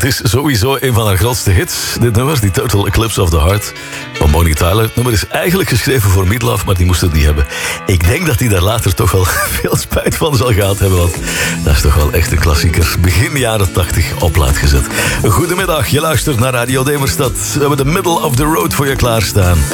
is sowieso een van haar grootste hits. Dit nummer, die Total Eclipse of the Heart van Bonnie Tyler. Het nummer is eigenlijk geschreven voor Meatloaf, maar die moest het niet hebben. Ik denk dat hij daar later toch wel veel spijt van zal gehad hebben, want dat is toch wel echt een klassieker. Begin jaren 80 op plaat gezet. Goedemiddag, je luistert naar Radio Demerstad. We hebben de middle of the road voor je klaarstaan.